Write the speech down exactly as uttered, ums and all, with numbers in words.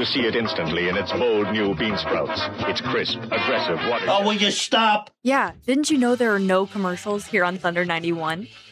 You see it instantly in its bold new bean sprouts. It's crisp, aggressive, water. Oh, will you stop? Yeah, didn't you know there are no commercials here on Thunder ninety-one?